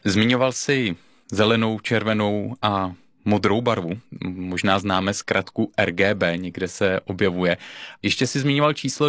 Zmiňoval jsi zelenou, červenou a modrou barvu. Možná známe zkratku RGB, někde se objevuje. Ještě jsi zmiňoval číslo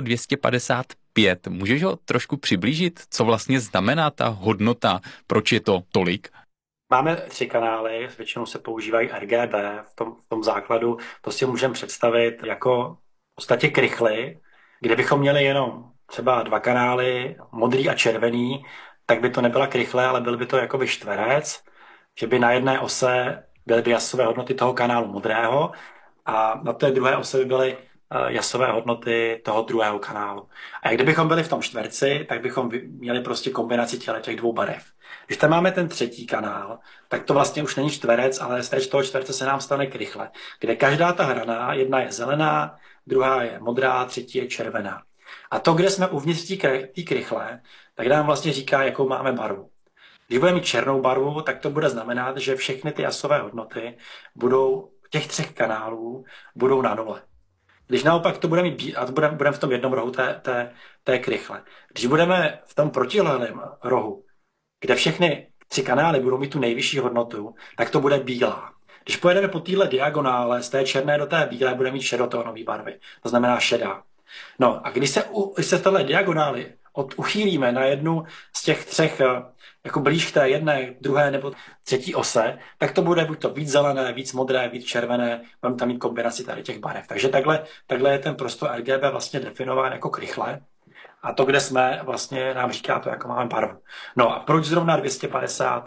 255. Můžeš ho trošku přiblížit? Co vlastně znamená ta hodnota? Proč je to tolik? Máme 3 kanály, většinou se používají RGB v tom základu. To si můžeme představit jako v podstatě krychly, kde bychom měli jenom třeba 2 kanály, modrý a červený, tak by to nebyla krychle, ale byl by to jakoby čtverec, že by na jedné ose byly by jasové hodnoty toho kanálu modrého a na té druhé ose by byly jasové hodnoty toho druhého kanálu. A jak kdybychom byli v tom čtverci, tak bychom měli prostě kombinaci těch dvou barev. Když tam máme ten třetí kanál, tak to vlastně už není čtverec, ale z toho čtverce se nám stane krychle, kde každá ta hrana, jedna je zelená, druhá je modrá, třetí je červená. A to, kde jsme uvnitř té krychle, tak nám vlastně říká, jakou máme barvu. Když budeme mít černou barvu, tak to bude znamenat, že všechny ty jasové hodnoty budou těch 3 kanálů budou na nule. Když naopak to budeme mít, a budeme v tom jednom rohu té krychle. Když budeme v tom protilehlém rohu, kde všechny 3 kanály budou mít tu nejvyšší hodnotu, tak to bude bílá. Když pojedeme po téhle diagonále z té černé do té bílé, bude mít šedotónové barvy. To znamená šedá. No a když se v téhle diagonály uchýlíme na jednu z těch 3, jako blíž k té jedné, druhé nebo třetí ose, tak to bude buď to víc zelené, víc modré, víc červené, budeme tam mít kombinaci tady těch barev. Takže takhle je ten prostor RGB vlastně definován jako krychle. A to, kde jsme, vlastně nám říká to, jako máme barvu. No a proč zrovna 250,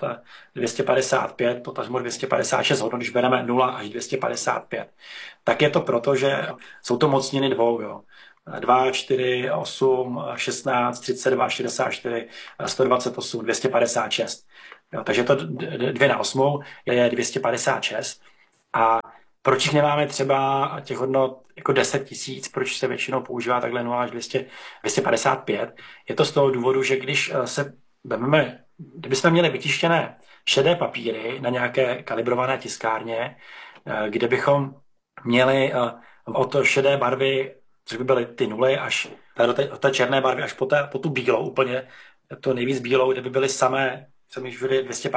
255, potažmo 256 hodnot, když bereme 0 až 255? Tak je to proto, že jsou to mocniny dvou, jo. 2, 4, 8, 16, 32, 64, 128, 256. Jo, takže to 2 na 8 je 256. A proč jich nemáme třeba těch hodnot jako 10 000, proč se většinou používá takhle 0 až 255? Je to z toho důvodu, že když kdybychom měli vytištěné šedé papíry na nějaké kalibrované tiskárně, kde bychom měli od šedé barvy, což by byly ty nuly, až do té černé barvy, až po tu bílou, úplně to nejvíc bílou, kde by byly samé, jsem již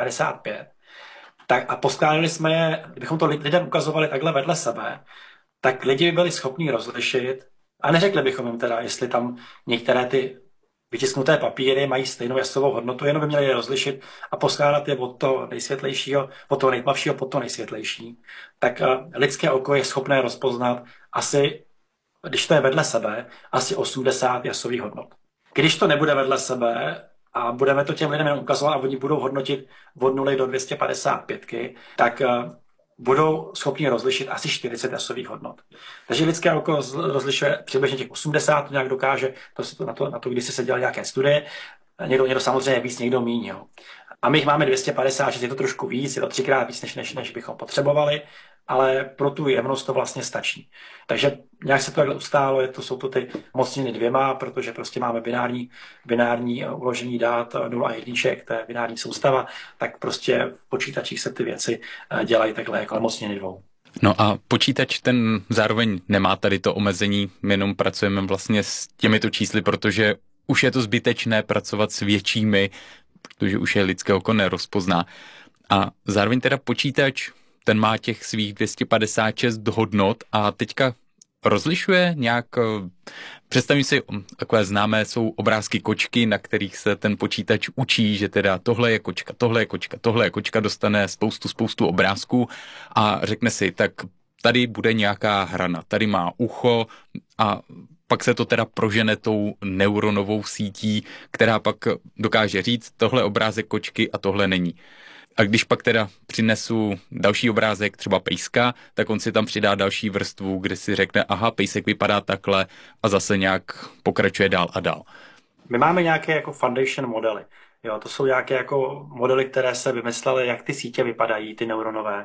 255. Tak a poskládali jsme je, kdybychom to lidem ukazovali takhle vedle sebe, tak lidi by byli schopni rozlišit a neřekli bychom jim teda, jestli tam některé ty vytisknuté papíry mají stejnou jasovou hodnotu, jenom by měli je rozlišit a poskládat je od toho nejsvětlejšího, od toho nejtmavšího po to nejsvětlejší. Tak lidské oko je schopné rozpoznat asi, když to je vedle sebe, asi 80 jasových hodnot. Když to nebude vedle sebe, a budeme to těm lidem jenom ukazovat a oni budou hodnotit od 0 do 255, tak budou schopni rozlišit asi 40 jasových hodnot. Takže lidské oko rozlišuje přibližně těch 80, to nějak dokáže, na to když se dělaly nějaké studie, někdo samozřejmě víc, někdo míň. Jo. A my jich máme 256, je to trošku víc, je to 3krát víc, než bychom potřebovali, ale pro tu jemnost to vlastně stačí. Takže nějak se to takhle ustálo, jsou to ty mocniny 2, protože prostě máme binární uložení dát 0 a jedniček, to je binární soustava, tak prostě v počítačích se ty věci dělají takhle jako mocniny 2. No a počítač ten zároveň nemá tady to omezení, my jenom pracujeme vlastně s těmito čísly, protože už je to zbytečné pracovat s většími, protože už je lidské oko nerozpozná. A zároveň teda počítač, ten má těch svých 256 hodnot a teďka rozlišuje nějak, představím si, takové známé jsou obrázky kočky, na kterých se ten počítač učí, že teda tohle je kočka, tohle je kočka, tohle je kočka, dostane spoustu obrázků a řekne si, tak tady bude nějaká hrana, tady má ucho a pak se to teda prožene tou neuronovou sítí, která pak dokáže říct, tohle obrázek kočky a tohle není. A když pak teda přinesu další obrázek, třeba pejska, tak on si tam přidá další vrstvu, kde si řekne, aha, pejsek vypadá takhle a zase nějak pokračuje dál a dál. My máme nějaké jako foundation modely. Jo, to jsou nějaké jako modely, které se vymyslely, jak ty sítě vypadají, ty neuronové,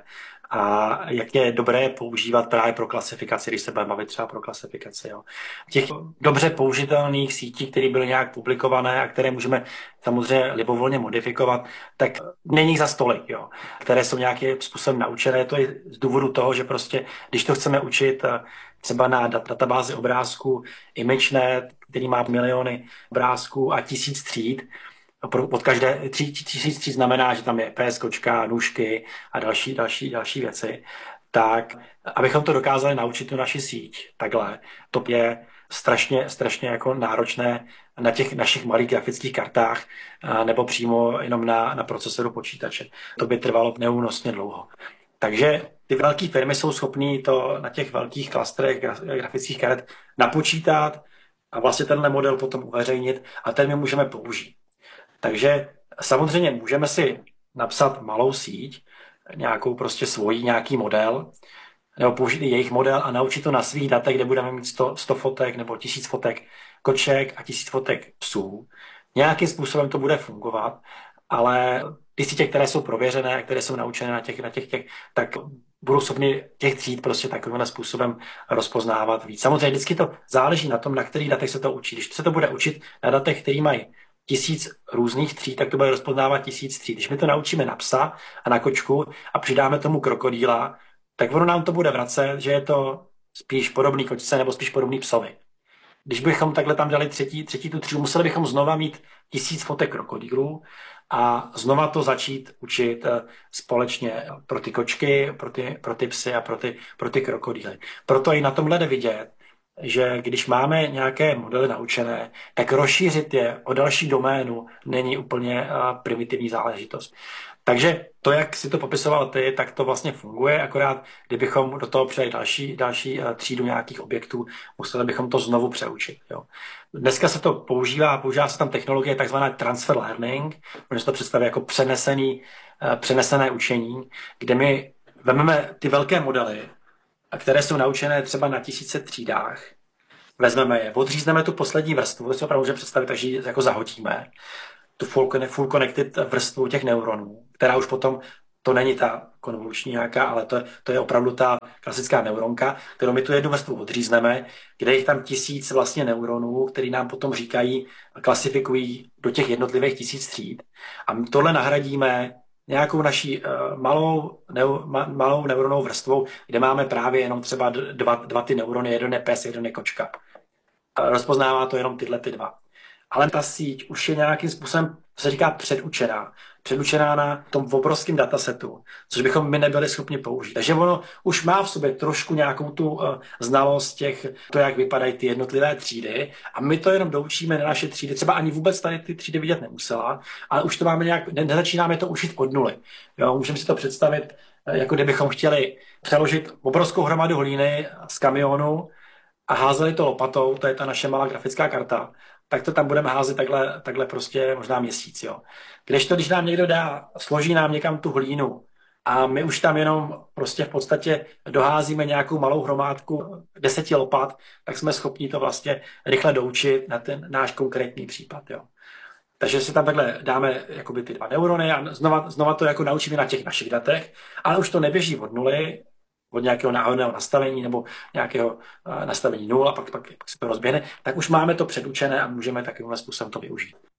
a jak je dobré používat právě pro klasifikaci, když se budeme bavit třeba pro klasifikaci. Jo. Těch dobře použitelných sítí, které byly nějak publikované a které můžeme samozřejmě libovolně modifikovat, tak není za stolik, jo, které jsou nějakým způsobem naučené. To je z důvodu toho, že prostě, když to chceme učit třeba na databázi obrázků ImageNet, který má miliony obrázků a 1000 tříd, Od každé 3000 tříd znamená, že tam je pes, kočka, nůžky a další věci. Tak, abychom to dokázali naučit tu naši síť, takhle, to je strašně jako náročné na těch našich malých grafických kartách nebo přímo jenom na procesoru počítače. To by trvalo neúnosně dlouho. Takže ty velké firmy jsou schopné to na těch velkých klastrech grafických karet napočítat a vlastně tenhle model potom uveřejnit a ten my můžeme použít. Takže samozřejmě můžeme si napsat malou síť, nějakou prostě svojí, nějaký model, nebo použít i jejich model a naučit to na svých datech, kde budeme mít 100 fotek nebo 1000 fotek koček a 1000 fotek psů. Nějakým způsobem to bude fungovat, ale ty sítě, které jsou prověřené, které jsou naučené na těch, tak budou schopni těch tříd prostě takovým způsobem rozpoznávat víc. Samozřejmě vždycky to záleží na tom, na kterých datech se to učí. Když se to bude učit na datech, které mají 1000 různých tříd, tak to bude rozpoznávat 1000 tříd. Když my to naučíme na psa a na kočku a přidáme tomu krokodýla, tak ono nám to bude vracet, že je to spíš podobný kočce nebo spíš podobný psovi. Když bychom takhle tam dali třetí tu třídu, museli bychom znova mít 1000 fotek krokodýlů a znova to začít učit společně pro ty kočky, pro ty psy a pro ty krokodýly. Proto i na tomhle jde vidět, že když máme nějaké modely naučené, tak rozšířit je o další doménu není úplně primitivní záležitost. Takže to, jak si to popisoval ty, tak to vlastně funguje, akorát kdybychom do toho přidali další třídu nějakých objektů, museli bychom to znovu přeučit. Jo. Dneska se to používá se tam technologie takzvaná transfer learning, můžeme si to představit jako přenesené učení, kde my vezmeme ty velké modely, které jsou naučené třeba na 1000 třídách, vezmeme je, odřízneme tu poslední vrstvu, to si opravdu můžeme představit, takže ji jako zahodíme, tu full connected vrstvu těch neuronů, která už potom, to není ta konvoluční nějaká, ale to je opravdu ta klasická neuronka, kterou my tu jednu vrstvu odřízneme, kde je tam 1000 vlastně neuronů, který nám potom říkají, klasifikují do těch jednotlivých 1000 tříd. A my tohle nahradíme nějakou naší malou neuronovou vrstvou, kde máme právě jenom třeba dva ty neurony, jeden je pes, jeden je kočka. A rozpoznává to jenom tyhle ty dva. Ale ta síť už je nějakým způsobem, se říká předučená na tom obrovském datasetu, což bychom my nebyli schopni použít. Takže ono už má v sobě trošku nějakou tu znalost to, jak vypadají ty jednotlivé třídy a my to jenom doučíme na naše třídy. Třeba ani vůbec tady ty třídy vidět nemusela, ale už to máme nezačínáme to učit od nuly. Jo, můžeme si to představit, jako kdybychom chtěli přeložit obrovskou hromadu hlíny z kamionu a házeli to lopatou, to je ta naše malá grafická karta, tak to tam budeme házet takhle prostě možná měsíc. Jo. Když nám někdo složí nám někam tu hlínu a my už tam jenom prostě v podstatě doházíme nějakou malou hromádku 10 lopat, tak jsme schopni to vlastně rychle doučit na ten náš konkrétní případ. Jo. Takže si tam takhle dáme jakoby ty dva neurony a znova to jako naučíme na těch našich datech, ale už to neběží od nuly, od nějakého náhodného nastavení nebo nějakého nastavení 0 a pak se to rozběhne, tak už máme to předučené a můžeme takovým způsobem to využít.